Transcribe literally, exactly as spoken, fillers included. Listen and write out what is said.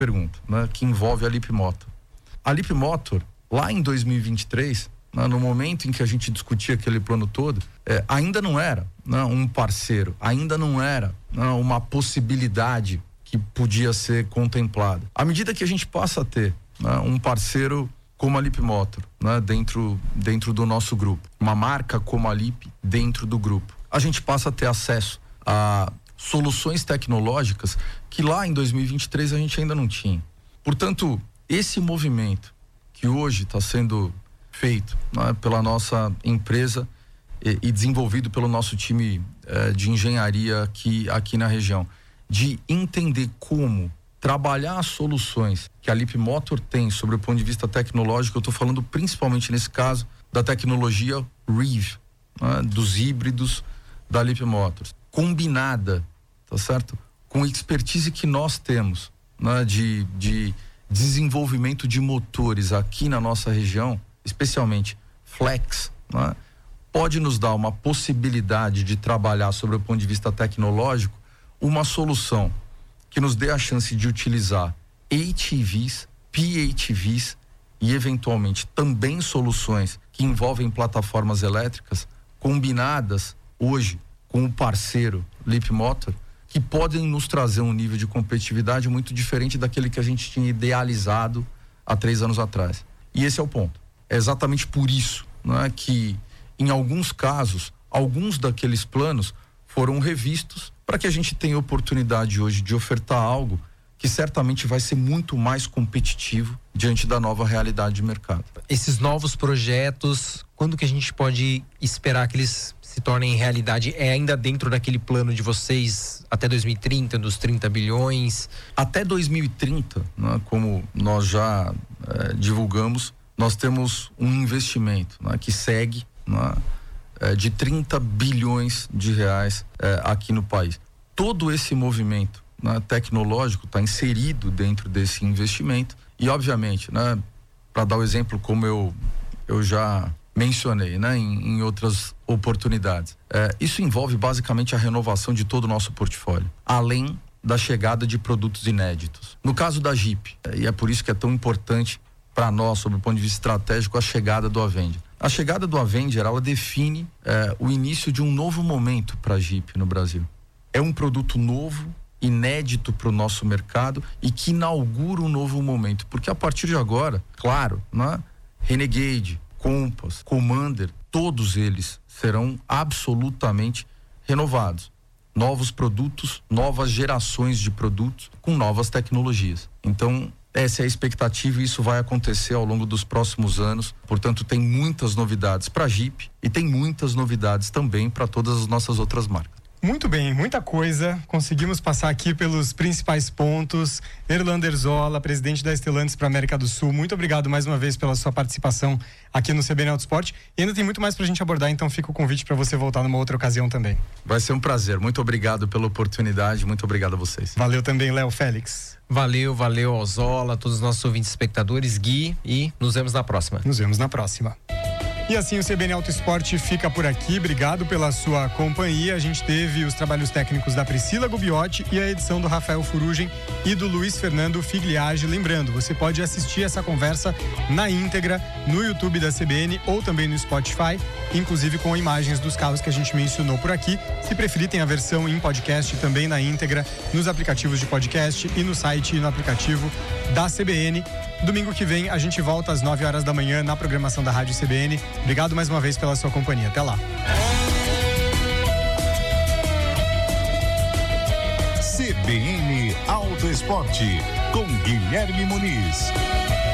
pergunta, né, que envolve a Leapmotor. A Leapmotor, lá em dois mil e vinte e três, né, no momento em que a gente discutia aquele plano todo, é, ainda não era, né, um parceiro, ainda não era, né, uma possibilidade que podia ser contemplada. À medida que a gente passa a ter, né, um parceiro como a Leapmotor, né, dentro, dentro do nosso grupo, uma marca como a Leap dentro do grupo, a gente passa a ter acesso a soluções tecnológicas que lá em dois mil e vinte e três a gente ainda não tinha. Portanto, esse movimento que hoje está sendo feito, né, pela nossa empresa e, e desenvolvido pelo nosso time eh, de engenharia aqui, aqui na região, de entender como trabalhar as soluções que a Leapmotor tem sobre o ponto de vista tecnológico. Eu estou falando principalmente nesse caso da tecnologia REEV, né, dos híbridos da Leapmotor, combinada, tá certo? Com a expertise que nós temos, né, de, de desenvolvimento de motores aqui na nossa região, especialmente flex, né, pode nos dar uma possibilidade de trabalhar sobre o ponto de vista tecnológico uma solução que nos dê a chance de utilizar H E Vs, P H Vs e eventualmente também soluções que envolvem plataformas elétricas combinadas hoje com o parceiro Leapmotor, que podem nos trazer um nível de competitividade muito diferente daquele que a gente tinha idealizado há três anos atrás. E esse é o ponto. É exatamente por isso, não é, que em alguns casos, alguns daqueles planos foram revistos para que a gente tenha oportunidade hoje de ofertar algo que certamente vai ser muito mais competitivo diante da nova realidade de mercado. Esses novos projetos, quando que a gente pode esperar que eles se tornem realidade? É ainda dentro daquele plano de vocês até dois mil e trinta, dos trinta bilhões? Até dois mil e trinta, né, como nós já eh, divulgamos, nós temos um investimento, né, que segue, né, eh, de trinta bilhões de reais eh, aqui no país. Todo esse movimento, né, tecnológico está inserido dentro desse investimento e, obviamente, né, para dar o exemplo como eu, eu já mencionei, né, em, em outras oportunidades, é, isso envolve basicamente a renovação de todo o nosso portfólio, além da chegada de produtos inéditos. No caso da Jeep, é, e é por isso que é tão importante para nós, sob o ponto de vista estratégico, a chegada do Avenger. A chegada do Avenger, ela define é, o início de um novo momento para a Jeep no Brasil. É um produto novo, inédito para o nosso mercado e que inaugura um novo momento, porque a partir de agora, claro, né, Renegade, Compass, Commander, todos eles serão absolutamente renovados. Novos produtos, novas gerações de produtos com novas tecnologias. Então, essa é a expectativa e isso vai acontecer ao longo dos próximos anos. Portanto, tem muitas novidades para a Jeep e tem muitas novidades também para todas as nossas outras marcas. Muito bem, muita coisa. Conseguimos passar aqui pelos principais pontos. Erlander Zola, presidente da Stellantis para a América do Sul, muito obrigado mais uma vez pela sua participação aqui no C B N Autosport. E ainda tem muito mais para a gente abordar, então fica o convite para você voltar numa outra ocasião também. Vai ser um prazer. Muito obrigado pela oportunidade. Muito obrigado a vocês. Valeu também, Léo Félix. Valeu, valeu ao Zola, a todos os nossos ouvintes e espectadores, Gui, e nos vemos na próxima. Nos vemos na próxima. E assim o C B N Autosport fica por aqui. Obrigado pela sua companhia. A gente teve os trabalhos técnicos da Priscila Gubiotti e a edição do Rafael Furugem e do Luiz Fernando Figliage. Lembrando, você pode assistir essa conversa na íntegra no YouTube da C B N ou também no Spotify, inclusive com imagens dos carros que a gente mencionou por aqui. Se preferir, tem a versão em podcast também na íntegra nos aplicativos de podcast e no site e no aplicativo da C B N. Domingo que vem a gente volta às nove horas da manhã na programação da Rádio C B N. Obrigado mais uma vez pela sua companhia. Até lá. C B N Autoesporte com Guilherme Muniz.